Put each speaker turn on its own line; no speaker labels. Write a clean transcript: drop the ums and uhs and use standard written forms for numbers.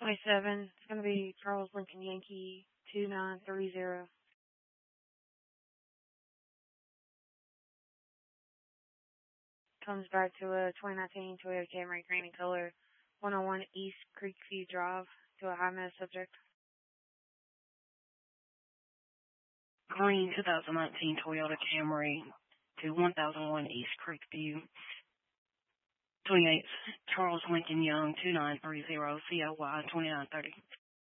27. It's going to be Charles Lincoln Yankee 2930. Comes back to a 2019 Toyota Camry green in color, 101 East Creekview Drive, to a high-mess subject.
Green 2019 Toyota Camry to 1001 East Creekview. 28th, Charles Lincoln Young, 2930, COY 2930.